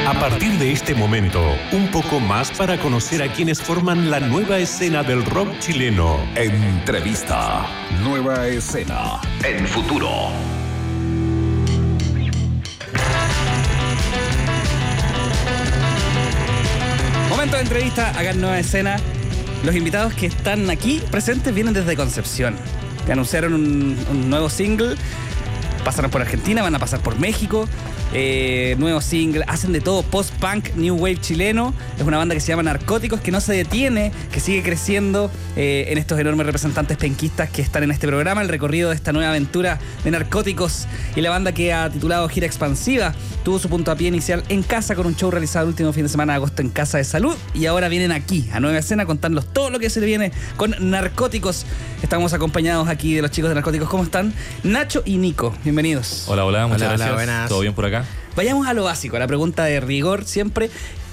A partir de este momento, un poco más para conocer a quienes forman la nueva escena del rock chileno. Entrevista. Nueva escena. En Futuro. Momento de entrevista acá en Nueva Escena. Los invitados que están aquí presentes vienen desde Concepción. Que anunciaron un nuevo single. Pasaron por Argentina, van a pasar por México. Nuevo single, hacen de todo, post-punk, new wave chileno. Es una banda que se llama Narcóticos, que no se detiene, que sigue creciendo en estos enormes representantes penquistas que están en este programa. El recorrido de esta nueva aventura de Narcóticos y la banda que ha titulado Gira Expansiva tuvo su puntapié inicial en casa con un show realizado el último fin de semana de agosto en Casa de Salud, y ahora vienen aquí a Nueva Escena a contarnos todo lo que se le viene con Narcóticos. Estamos acompañados aquí de los chicos de Narcóticos. ¿Cómo están? Nacho y Nico, bienvenidos. Hola, muchas gracias. Buenas. ¿Todo bien por acá? Vayamos a lo básico, a la pregunta de rigor siempre.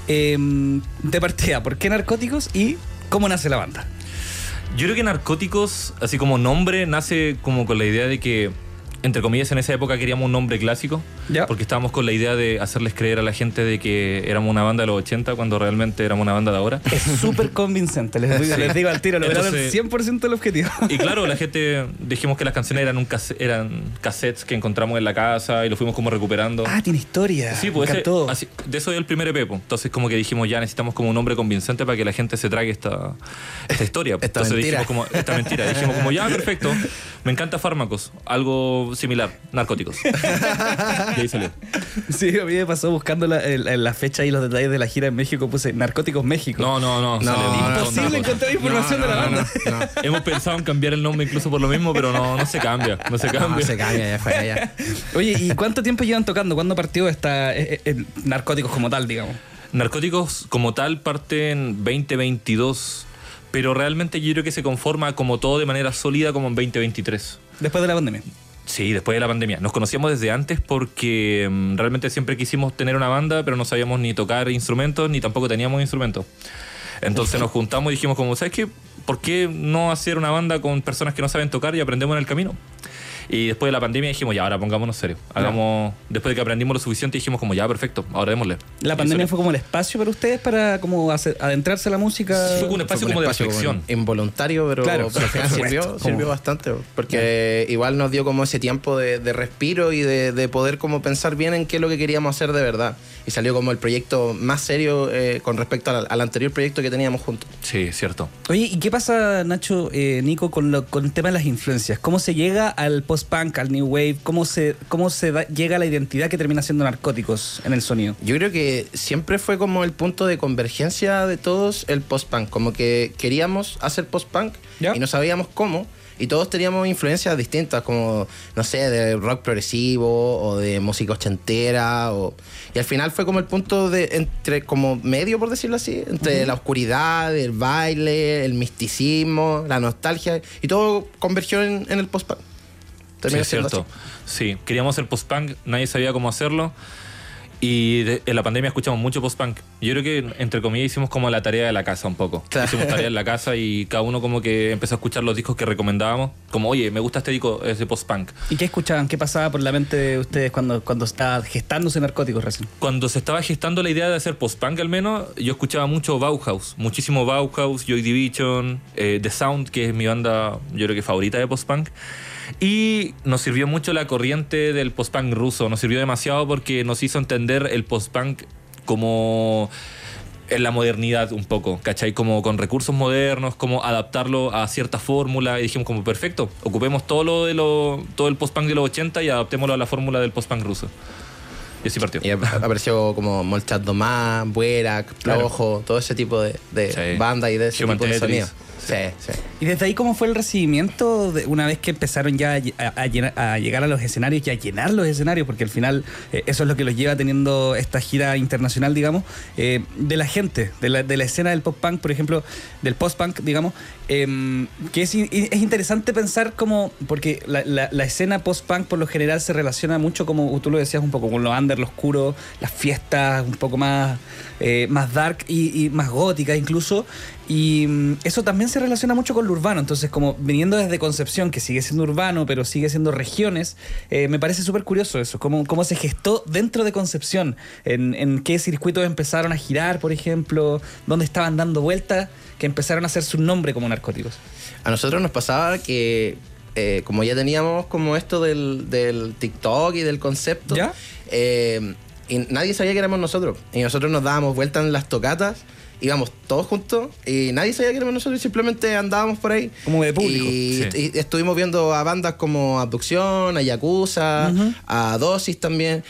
De partida, ¿por qué Narcóticos y cómo nace la banda? Yo creo que Narcóticos, así como nombre, nace como con la idea de que, entre comillas, en esa época queríamos un nombre clásico, ¿ya? Porque estábamos con la idea de hacerles creer a la gente de que éramos una banda de los 80 cuando realmente éramos una banda de ahora. Es súper convincente, les digo al tiro, lograron el 100% el objetivo. Y claro, la gente, dijimos que las canciones eran cassettes que encontramos en la casa y lo fuimos como recuperando. Ah, tiene historia. Sí, pues así, de eso es el primer EP. Entonces como que dijimos, ya necesitamos como un nombre convincente para que la gente se trague esta historia. Entonces dijimos como, esta mentira. Dijimos como, ya, perfecto. Me encanta Fármacos, algo similar, Narcóticos. Y ahí salió. Sí, a mí me pasó buscando la fecha y los detalles de la gira en México, puse Narcóticos México. No. Imposible encontrar información de la banda. No. Hemos pensado en cambiar el nombre incluso por lo mismo, pero no se cambia. No se cambia, ya fue allá. Oye, ¿y cuánto tiempo llevan tocando? ¿Cuándo partió esta Narcóticos como tal, digamos? Narcóticos como tal parte en 2022, pero realmente yo creo que se conforma como todo de manera sólida como en 2023. Después de la pandemia. Sí, después de la pandemia. Nos conocíamos desde antes porque realmente siempre quisimos tener una banda, pero no sabíamos ni tocar instrumentos, ni tampoco teníamos instrumentos. Entonces nos juntamos y dijimos como, ¿sabes qué? ¿Por qué no hacer una banda con personas que no saben tocar y aprendemos en el camino? Y después de la pandemia dijimos, ya, ahora pongámonos serio. Después de que aprendimos lo suficiente, dijimos como, ya, perfecto, ahora démosle. ¿La pandemia fue como el espacio para ustedes para como adentrarse a la música? Fue como un espacio como de reflexión. Involuntario, pero al final sirvió bastante. Porque igual nos dio como ese tiempo de respiro y de poder como pensar bien en qué es lo que queríamos hacer de verdad. Y salió como el proyecto más serio con respecto al anterior proyecto que teníamos juntos. Sí, cierto. Oye, ¿y qué pasa, Nacho, Nico, con el tema de las influencias? ¿Cómo se llega al post-punk, al new wave? ¿Cómo llega a la identidad que termina siendo Narcóticos en el sonido? Yo creo que siempre fue como el punto de convergencia de todos el post-punk. Como que queríamos hacer post-punk y no sabíamos cómo. Y todos teníamos influencias distintas, como, no sé, de rock progresivo o de música ochentera. Y al final fue como el punto entre como medio, por decirlo así, entre la oscuridad, el baile, el misticismo, la nostalgia. Y todo convergió en el post-punk. Sí, es cierto. Sí, queríamos hacer post-punk, nadie sabía cómo hacerlo. Y en la pandemia escuchamos mucho post-punk. Yo creo que, entre comillas, hicimos como la tarea de la casa un poco. Hicimos tarea en la casa y cada uno como que empezó a escuchar los discos que recomendábamos. Como, oye, me gusta este disco, es de post-punk. ¿Y qué escuchaban? ¿Qué pasaba por la mente de ustedes cuando estaba gestándose Narcóticos recién? Cuando se estaba gestando la idea de hacer post-punk al menos, yo escuchaba mucho Bauhaus. Muchísimo Bauhaus, Joy Division, The Sound, que es mi banda, yo creo que favorita de post-punk. Y nos sirvió mucho la corriente del post-punk ruso, nos sirvió demasiado porque nos hizo entender el post-punk como en la modernidad un poco, ¿cachai? Como con recursos modernos, como adaptarlo a cierta fórmula, y dijimos como perfecto, ocupemos todo el post-punk de los 80 y adaptémoslo a la fórmula del post-punk ruso. Y así partió. Y apareció como Molchat Domá, Buerak, Plojo, todo ese tipo de banda y de ese tipo de sonido. Sí. Y desde ahí, ¿cómo fue el recibimiento una vez que empezaron ya a llegar a los escenarios y a llenar los escenarios? Porque al final eso es lo que los lleva teniendo esta gira internacional, digamos, de la gente, de la escena del pop-punk, por ejemplo, del post-punk, digamos, que es interesante pensar como, porque la escena post-punk por lo general se relaciona mucho, como tú lo decías, un poco con lo under, lo oscuro, las fiestas un poco más dark y más góticas incluso. Y eso también se relaciona mucho con lo urbano. Entonces, como viniendo desde Concepción, que sigue siendo urbano, pero sigue siendo regiones, me parece súper curioso eso. Cómo se gestó dentro de Concepción. En qué circuitos empezaron a girar, por ejemplo. Dónde estaban dando vueltas, que empezaron a hacer su nombre como Narcóticos. A nosotros nos pasaba que, como ya teníamos como esto del TikTok y del concepto, ¿ya? Y nadie sabía que éramos nosotros. Y nosotros nos dábamos vueltas en las tocatas, íbamos todos juntos y nadie sabía que éramos nosotros y simplemente andábamos por ahí. Como de público. Y estuvimos viendo a bandas como Abducción, a Yakuza, a Dosis también.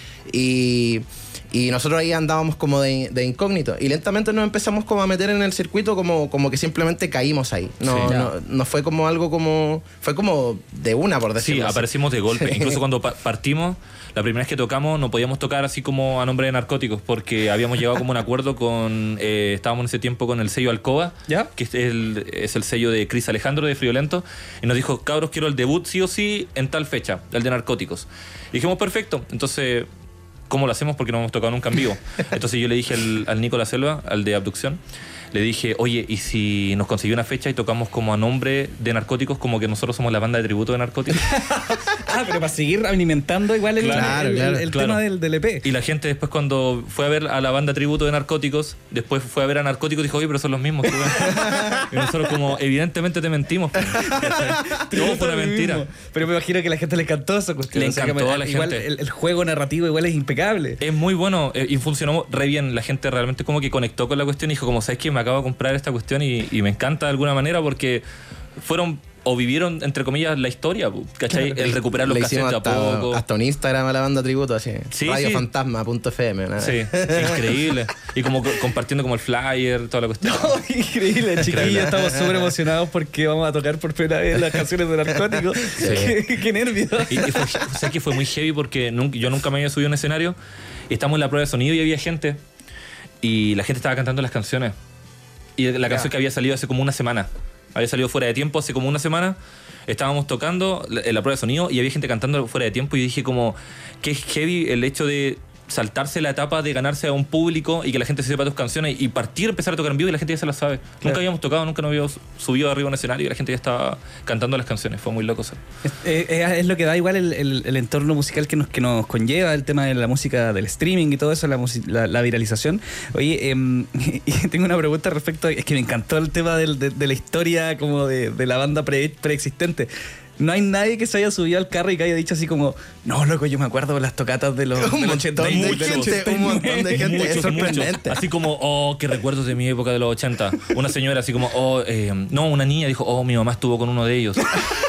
Y nosotros ahí andábamos como de incógnito. Y lentamente nos empezamos como a meter en el circuito como que simplemente caímos ahí. No fue como algo como... Fue como de una, por decirlo así. Sí, aparecimos de golpe. Incluso cuando partimos, la primera vez que tocamos, no podíamos tocar así como a nombre de Narcóticos, porque habíamos llegado como un acuerdo con... estábamos en ese tiempo con el sello Alcoba, ¿ya? Que es el sello de Cris Alejandro de Friolento, y nos dijo, cabros, quiero el debut sí o sí en tal fecha, el de Narcóticos. Y dijimos, perfecto. Entonces... ¿cómo lo hacemos? Porque no hemos tocado nunca en vivo. Entonces yo le dije al Nico La Selva, al de Abducción, le dije, oye, ¿y si nos consiguió una fecha y tocamos como a nombre de Narcóticos, como que nosotros somos la banda de tributo de Narcóticos? Pero para seguir alimentando igual el tema del EP. Y la gente después cuando fue a ver a la banda tributo de Narcóticos, después fue a ver a Narcóticos y dijo, oye, pero son los mismos. Y nosotros como, evidentemente te mentimos. Todo fue una mentira. Pero me imagino que a la gente le encantó esa cuestión. Le encantó a la igual gente. El juego narrativo igual es impecable. Es muy bueno y funcionó re bien. La gente realmente como que conectó con la cuestión y dijo, como, ¿sabes qué? Me acabo de comprar esta cuestión y me encanta de alguna manera porque fueron o vivieron, entre comillas, la historia, ¿cachai? El recuperar los cassettes de a poco. Hasta un Instagram a la banda tributo, así. Sí, radiofantasma.fm. Sí, increíble. Y como compartiendo como el flyer, toda la cuestión. No, increíble, chiquillos. Estamos súper emocionados porque vamos a tocar por primera vez las canciones de Narcóticos. Sí. Qué nervios. Y sé que fue muy heavy porque yo nunca me había subido a un escenario. Y estamos en la prueba de sonido y había gente. Y la gente estaba cantando las canciones. Y la canción que había salido hace como una semana. Había salido fuera de tiempo hace como una semana. Estábamos tocando en la prueba de sonido y había gente cantando fuera de tiempo. Y dije como, qué heavy el hecho de saltarse la etapa de ganarse a un público y que la gente se sepa tus canciones y empezar a tocar en vivo y la gente ya se las sabe. Claro. Nunca habíamos tocado, nunca nos habíamos subido arriba a un escenario y la gente ya estaba cantando las canciones. Fue muy loco eso. Es lo que da igual el entorno musical que nos conlleva, el tema de la música del streaming y todo eso, la viralización. Oye, tengo una pregunta respecto, es que me encantó el tema de la historia como de la banda preexistente. No hay nadie que se haya subido al carro y que haya dicho así como, no, loco, yo me acuerdo de las tocatas de los 80. Un montón de gente, es sorprendente. Así como, oh, qué recuerdos de mi época de los 80. Una señora así como, no, una niña dijo, oh, mi mamá estuvo con uno de ellos.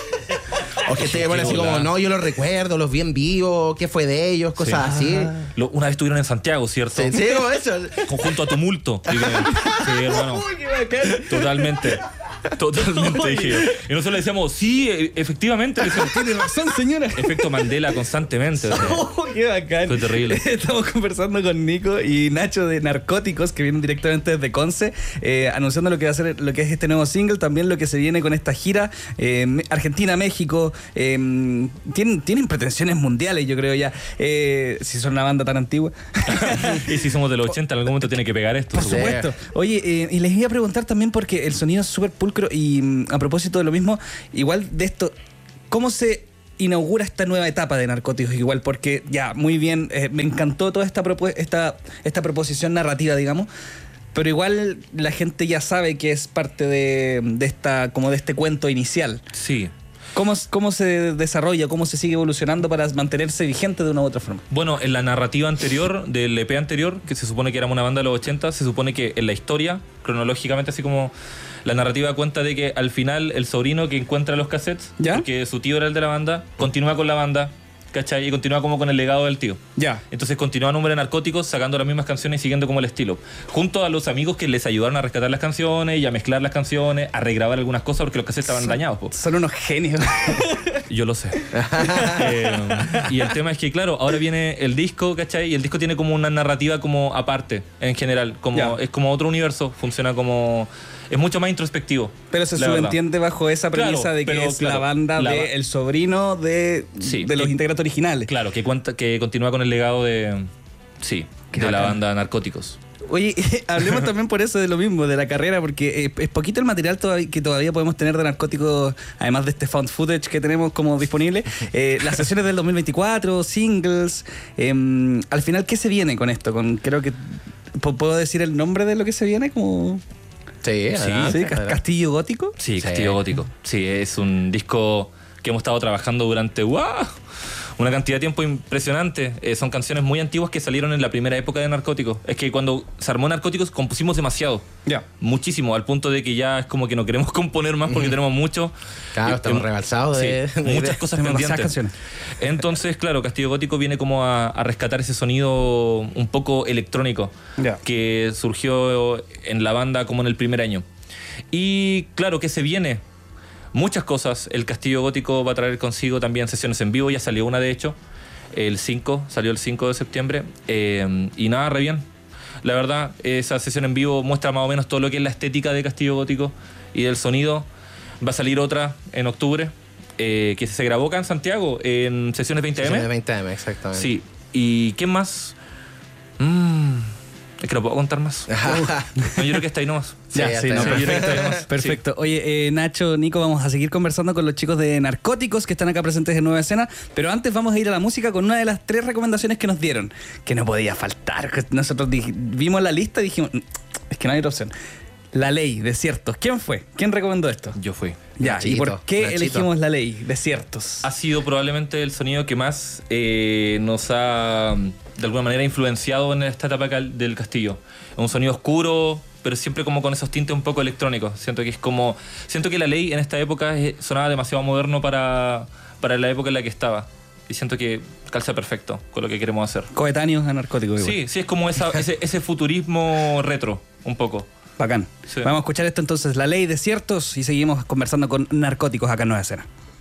O que te ponen así como, no, yo los recuerdo, los vi en vivo, ¿qué fue de ellos? Cosas así. Una vez estuvieron en Santiago, ¿cierto? Sí, como eso. Junto a Tumulto. Sí, hermano. Totalmente. Dije. Y nosotros le decíamos, sí, efectivamente. Tiene razón, señora. Efecto Mandela constantemente. Qué bacán. Fue terrible. Estamos conversando con Nico y Nacho de Narcóticos, que vienen directamente desde Conce, anunciando lo que va a ser, lo que es este nuevo single, también lo que se viene con esta gira. Argentina, México. Tienen pretensiones mundiales, yo creo ya. Si son una banda tan antigua. Y si somos de los 80, en algún momento tiene que pegar esto. Por supuesto. Oye, y les iba a preguntar también porque el sonido es súper pulcro y a propósito de lo mismo, igual de esto, ¿cómo se inaugura esta nueva etapa de Narcóticos? Igual, porque ya, muy bien, me encantó toda esta proposición narrativa, digamos, pero igual la gente ya sabe que es parte de este cuento inicial. Sí. ¿Cómo se desarrolla, cómo se sigue evolucionando para mantenerse vigente de una u otra forma? Bueno, en la narrativa anterior, del EP anterior, que se supone que éramos una banda de los 80, se supone que en la historia, cronológicamente, así como la narrativa cuenta de que al final el sobrino que encuentra los cassettes, ¿ya? Porque su tío era el de la banda, continúa con la banda, ¿cachai? Y continúa como con el legado del tío. Ya. Entonces continúa a nombre de Narcóticos, sacando las mismas canciones y siguiendo como el estilo. Junto a los amigos que les ayudaron a rescatar las canciones y a mezclar las canciones, a regrabar algunas cosas porque los cassettes estaban dañados. Son unos genios. Yo lo sé. Y el tema es que, claro, ahora viene el disco, ¿cachai? Y el disco tiene como una narrativa como aparte, en general. Es como otro universo, funciona como... Es mucho más introspectivo. Pero se subentiende bajo esa premisa de que es la banda del sobrino de los integrantes originales. Claro, que continúa con el legado de la banda Narcóticos. Oye, hablemos también por eso de lo mismo, de la carrera, porque es poquito el material que todavía podemos tener de Narcóticos, además de este found footage que tenemos como disponible. Las sesiones del 2024, singles. Al final, ¿qué se viene con esto? Creo que ¿puedo decir el nombre de lo que se viene? Como... Sí, Castillo Gótico. Sí, Castillo Gótico. Sí, es un disco que hemos estado trabajando durante una cantidad de tiempo impresionante. Son canciones muy antiguas que salieron en la primera época de Narcóticos. Es que cuando se armó Narcóticos compusimos demasiado. Muchísimo, al punto de que ya es como que no queremos componer más porque tenemos mucho. Claro, estamos rebalsados de muchas cosas pendientes. Entonces, claro, Castillo Gótico viene como a rescatar ese sonido un poco electrónico que surgió en la banda como en el primer año. Y claro, ¿qué se viene? Muchas cosas. El Castillo Gótico va a traer consigo también sesiones en vivo. Ya salió una, de hecho. Salió el 5 de septiembre. Y nada, re bien. La verdad, esa sesión en vivo muestra más o menos todo lo que es la estética de Castillo Gótico y del sonido. Va a salir otra en octubre, que se grabó acá en Santiago, en sesiones 20M. Sesiones 20M, exactamente. Sí. ¿Y qué más? Es que no puedo contar más. No, yo creo que está ahí nomás. Pero yo creo que está ahí nomás. Perfecto. Sí. Oye, Nacho, Nico, vamos a seguir conversando con los chicos de Narcóticos que están acá presentes en Nueva Escena, pero antes vamos a ir a la música con una de las 3 recomendaciones que nos dieron, que no podía faltar. Nosotros vimos la lista y dijimos, es que no hay otra opción. La Ley, Desiertos. ¿Quién fue? ¿Quién recomendó esto? Yo fui. Ya, Nachito, ¿y por qué elegimos La Ley, Desiertos? Ha sido probablemente el sonido que más nos ha, de alguna manera, influenciado en esta etapa del Castillo. Es un sonido oscuro, pero siempre como con esos tintes un poco electrónicos. Siento que La Ley en esta época sonaba demasiado moderno para la época en la que estaba. Y siento que calza perfecto con lo que queremos hacer. Coetáneos a Narcóticos. Sí, es como ese futurismo retro, un poco. Bacán. Sí. Vamos a escuchar esto entonces, La Ley, Desiertos, y seguimos conversando con Narcóticos acá en Nueva Escena.